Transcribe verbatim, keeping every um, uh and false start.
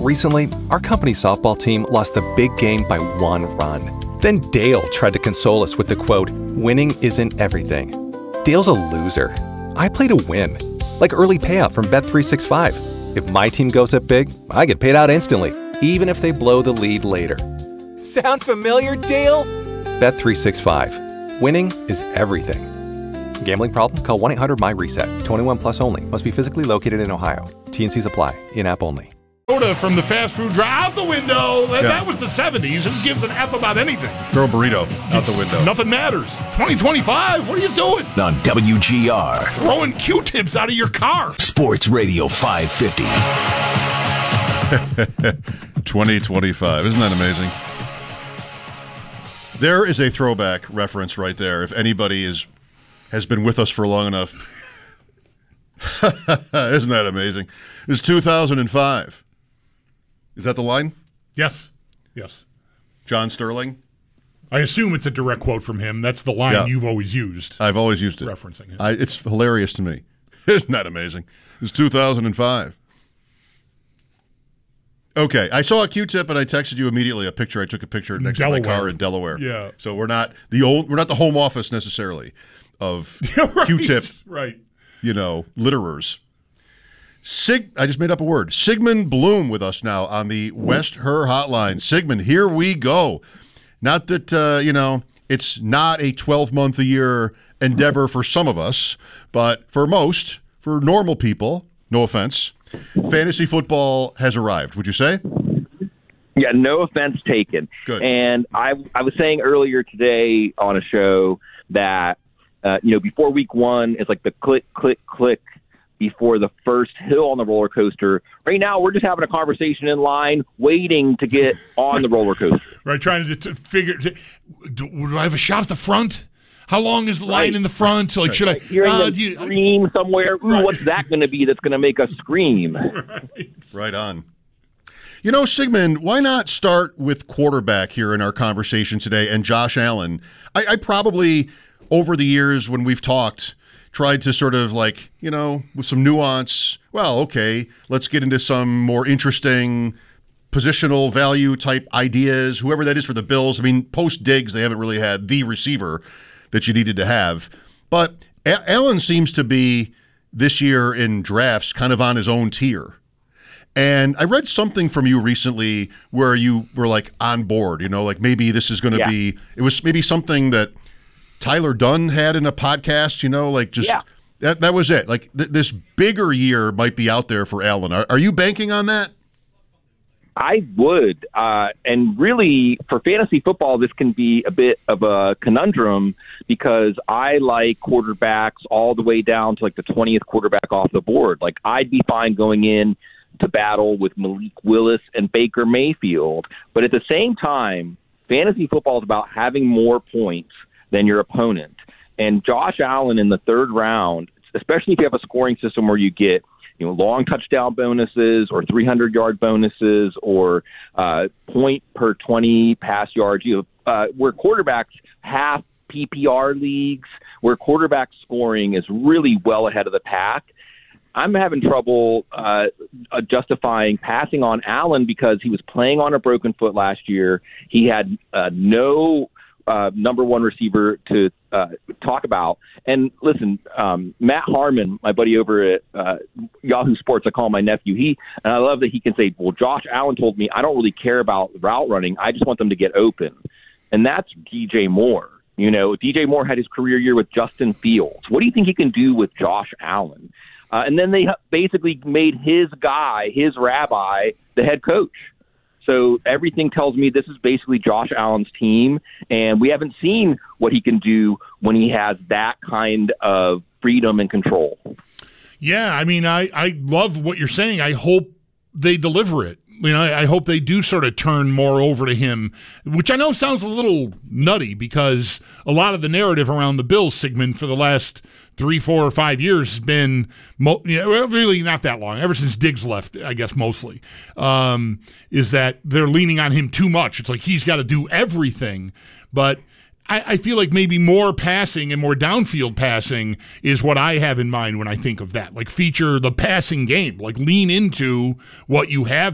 Recently, our company softball team lost the big game by one run. Then Dale tried to console us with the quote, "Winning isn't everything." Dale's a loser. I play to win. Like early payout from Bet three sixty-five. If my team goes up big, I get paid out instantly, even if they blow the lead later. Sound familiar, Dale? Bet three sixty-five. Winning is everything. Gambling problem? Call one eight hundred M Y reset. twenty-one plus only. Must be physically located in Ohio. T and Cs apply. In-app only. Soda from the fast food drive out the window. That, Yeah. that was the seventies. Who gives an F about anything? Throw a burrito out the window. Nothing matters. twenty twenty-five, what are you doing? On W G R. Throwing Q-tips out of your car. Sports Radio five fifty. twenty twenty-five. Isn't that amazing? There is a throwback reference right there. If anybody is has been with us for long enough. Isn't that amazing? It's two thousand five. Is that the line? Yes. Yes. John Sterling? I assume it's a direct quote from him. That's the line Yeah. you've always used. I've always used it. Referencing him. I, it's hilarious to me. Isn't that amazing? It's two thousand five. Okay, I saw a Q-tip and I texted you immediately a picture. I took a picture next to my Delaware. car in Delaware. Yeah. So we're not the old, we're not the home office necessarily of Right. Q-tip, Right. you know, litterers. Sig, I just made up a word. Sigmund Bloom with us now on the West Her Hotline. Sigmund, here we go. Not that, uh, you know, it's not a twelve-month-a-year endeavor for some of us, but for most, for normal people, no offense, fantasy football has arrived, would you say? Yeah, no offense taken. Good. And I, I was saying earlier today on a show that, uh, you know, before week one, it's like the click, click, click before the first hill on the roller coaster. Right now, we're just having a conversation in line, waiting to get on the roller coaster. Right, trying to, to figure, to, do, do I have a shot at the front? How long is the line Right. in the front? Like, should I? Hearing Uh, them do you, scream somewhere, ooh, Right. what's that going to be that's going to make us scream? right. Right on. You know, Sigmund, why not start with quarterback here in our conversation today and Josh Allen? I, I probably, over the years when we've talked, tried to sort of like, you know, with some nuance, well, okay, let's get into some more interesting positional value type ideas, whoever that is for the Bills. I mean, post Diggs, they haven't really had the receiver that you needed to have. But A- Allen seems to be, this year in drafts, kind of on his own tier. And I read something from you recently where you were like on board, you know, like maybe this is going to Yeah. be, it was maybe something that Tyler Dunn had in a podcast, you know, like just, Yeah. that, that was it. Like th- this bigger year might be out there for Allen. Are, are you banking on that? I would. Uh, and really, for fantasy football, this can be a bit of a conundrum because I like quarterbacks all the way down to like the twentieth quarterback off the board. Like, I'd be fine going in to battle with Malik Willis and Baker Mayfield. But at the same time, fantasy football is about having more points than your opponent. And Josh Allen in the third round, especially if you have a scoring system where you get you know, long touchdown bonuses or three hundred yard bonuses or uh, point per twenty pass yards. You know, uh, where quarterbacks have P P R leagues, where quarterback scoring is really well ahead of the pack. I'm having trouble uh, justifying passing on Allen because he was playing on a broken foot last year. He had uh, no uh, number one receiver to uh, talk about. And listen, um, Matt Harmon, my buddy over at uh, Yahoo Sports, I call him my nephew. He and I love that he can say, "Well, Josh Allen told me I don't really care about route running. I just want them to get open." And that's D J Moore. You know, D J Moore had his career year with Justin Fields. What do you think he can do with Josh Allen? Uh, and then they basically made his guy, his rabbi, the head coach. So everything tells me this is basically Josh Allen's team, and we haven't seen what he can do when he has that kind of freedom and control. Yeah, I mean, I, I love what you're saying. I hope they deliver it. You know, I hope they do sort of turn more over to him, which I know sounds a little nutty because a lot of the narrative around the Bills, Sigmund, for the last three, four, or five years has been mo- you know, well, really not that long, ever since Diggs left, I guess mostly, um, is that they're leaning on him too much. It's like he's got to do everything, but I, I feel like maybe more passing and more downfield passing is what I have in mind when I think of that. Like feature the passing game, like lean into what you have